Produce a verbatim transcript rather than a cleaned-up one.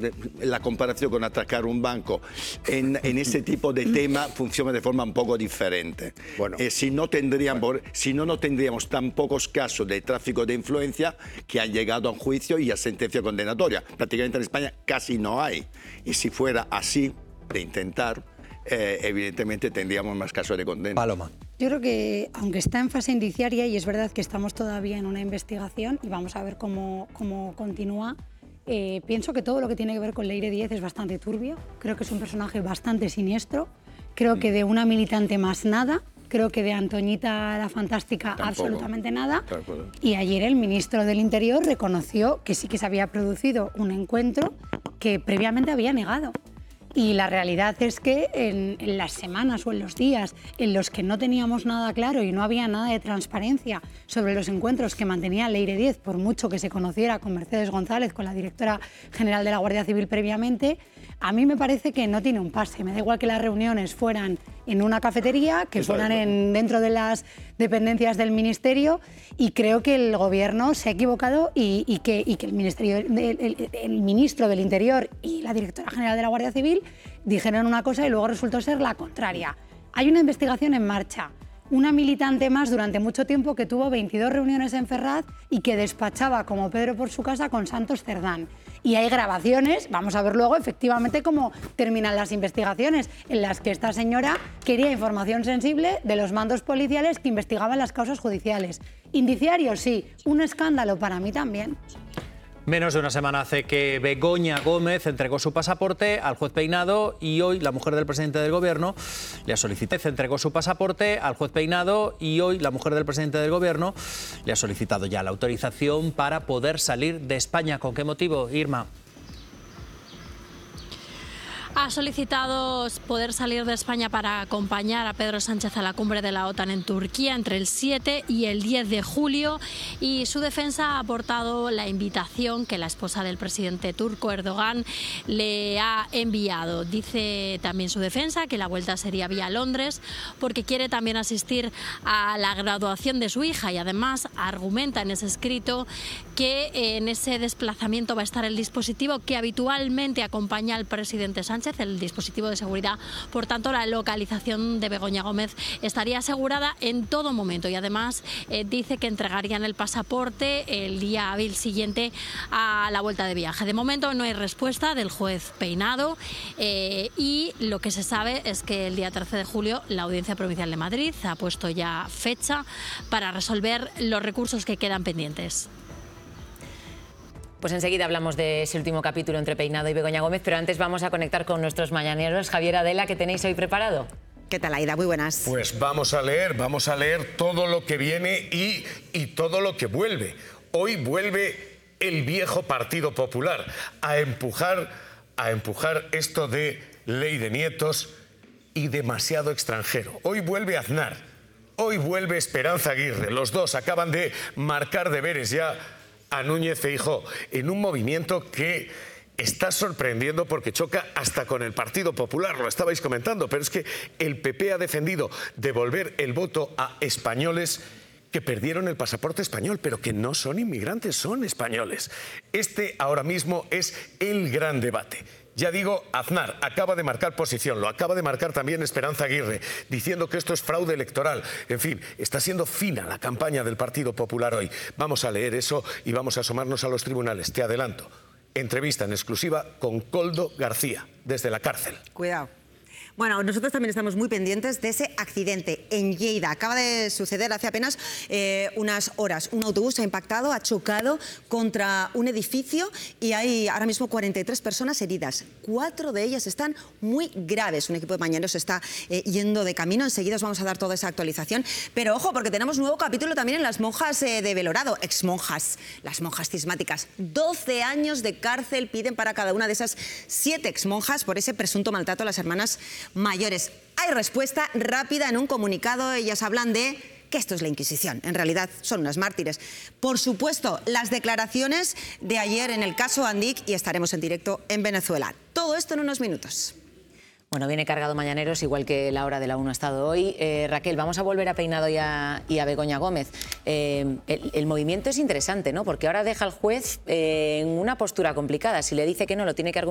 la comparación con atracar un banco en, en ese tipo de tema funciona de forma un poco diferente. Bueno. Eh, si, no tendríamos, bueno. si no, no tendríamos tan pocos casos de tráfico de influencia que han llegado a un juicio y a sentencia condenatoria. Prácticamente en España casi no hay. Y si fuera así, de intentar, eh, evidentemente tendríamos más casos de condena. Paloma. Yo creo que, aunque está en fase indiciaria, y es verdad que estamos todavía en una investigación y vamos a ver cómo, cómo continúa, eh, pienso que todo lo que tiene que ver con Leire Díez es bastante turbio. Creo que es un personaje bastante siniestro. Creo que de una militante más nada. Creo que de Antoñita la Fantástica Tampoco. absolutamente nada. Tampoco. Y ayer el ministro del Interior reconoció que sí que se había producido un encuentro que previamente había negado. Y la realidad es que en, en las semanas o en los días en los que no teníamos nada claro y no había nada de transparencia sobre los encuentros que mantenía Leire Díez, por mucho que se conociera con Mercedes González, con la directora general de la Guardia Civil previamente, a mí me parece que no tiene un pase. Me da igual que las reuniones fueran en una cafetería, que fueran en, dentro de las dependencias del Ministerio, y creo que el Gobierno se ha equivocado y, y, que, y que el, ministerio, el, el, el ministro del Interior y la directora general de la Guardia Civil dijeron una cosa y luego resultó ser la contraria. Hay una investigación en marcha. Una militante más durante mucho tiempo que tuvo veintidós reuniones en Ferraz y que despachaba como Pedro por su casa con Santos Cerdán. Y hay grabaciones, vamos a ver luego efectivamente cómo terminan las investigaciones, en las que esta señora quería información sensible de los mandos policiales que investigaban las causas judiciales. Indiciario, sí. Un escándalo para mí también. Menos de una semana hace que Begoña Gómez entregó su pasaporte al juez Peinado y hoy la mujer del presidente del Gobierno le ha solicitado entregó su pasaporte al juez Peinado y hoy la mujer del presidente del Gobierno le ha solicitado ya la autorización para poder salir de España. ¿Con qué motivo, Irma? Ha solicitado poder salir de España para acompañar a Pedro Sánchez a la cumbre de la OTAN en Turquía entre el siete y el diez de julio, y su defensa ha aportado la invitación que la esposa del presidente turco, Erdogan, le ha enviado. Dice también su defensa que la vuelta sería vía Londres porque quiere también asistir a la graduación de su hija, y además argumenta en ese escrito que en ese desplazamiento va a estar el dispositivo que habitualmente acompaña al presidente Sánchez, el dispositivo de seguridad. Por tanto, la localización de Begoña Gómez estaría asegurada en todo momento, y además eh, dice que entregarían el pasaporte el día hábil siguiente a la vuelta de viaje. De momento no hay respuesta del juez Peinado eh, y lo que se sabe es que el día trece de julio la Audiencia Provincial de Madrid ha puesto ya fecha para resolver los recursos que quedan pendientes. Pues enseguida hablamos de ese último capítulo entre Peinado y Begoña Gómez, pero antes vamos a conectar con nuestros mañaneros. Javier, Adela, ¿qué tenéis hoy preparado? ¿Qué tal, Aida? Muy buenas. Pues vamos a leer, vamos a leer todo lo que viene y, y todo lo que vuelve. Hoy vuelve el viejo Partido Popular a empujar, a empujar esto de ley de nietos y demasiado extranjero. Hoy vuelve Aznar, hoy vuelve Esperanza Aguirre. Los dos acaban de marcar deberes ya a Núñez Feijóo en un movimiento que está sorprendiendo porque choca hasta con el Partido Popular, lo estabais comentando, pero es que el P P ha defendido devolver el voto a españoles que perdieron el pasaporte español, pero que no son inmigrantes, son españoles. Este ahora mismo es el gran debate. Ya digo, Aznar acaba de marcar posición, lo acaba de marcar también Esperanza Aguirre, diciendo que esto es fraude electoral. En fin, está siendo fina la campaña del Partido Popular hoy. Vamos a leer eso y vamos a asomarnos a los tribunales. Te adelanto, entrevista en exclusiva con Koldo García, desde la cárcel. Cuidado. Bueno, nosotros también estamos muy pendientes de ese accidente en Lleida. Acaba de suceder hace apenas eh, unas horas. Un autobús ha impactado, ha chocado contra un edificio y hay ahora mismo cuarenta y tres personas heridas. Cuatro de ellas están muy graves. Un equipo de mañaneros está eh, yendo de camino. Enseguida os vamos a dar toda esa actualización. Pero ojo, porque tenemos nuevo capítulo también en las monjas eh, de Belorado. Exmonjas, las monjas cismáticas. doce años de cárcel piden para cada una de esas siete exmonjas por ese presunto maltrato a las hermanas mayores. Hay respuesta rápida en un comunicado. Ellas hablan de que esto es la Inquisición. En realidad son unas mártires. Por supuesto, las declaraciones de ayer en el caso Andic, y estaremos en directo en Venezuela. Todo esto en unos minutos. Bueno, viene cargado mañaneros, igual que la hora de la una ha estado hoy. Eh, Raquel, vamos a volver a Peinado y a, y a Begoña Gómez. Eh, el, el movimiento es interesante, ¿no? Porque ahora deja al juez eh, en una postura complicada. Si le dice que no, lo tiene que argumentar.